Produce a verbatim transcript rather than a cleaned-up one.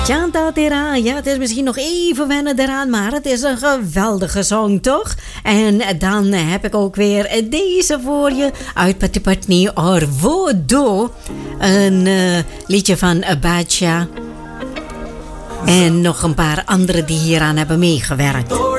Chanta Tera, ja, het is misschien nog even wennen eraan, maar het is een geweldige song, toch? En dan heb ik ook weer deze voor je uit Pati Patni or Vodo. Een uh, liedje van Bacha. En nog een paar anderen die hieraan hebben meegewerkt.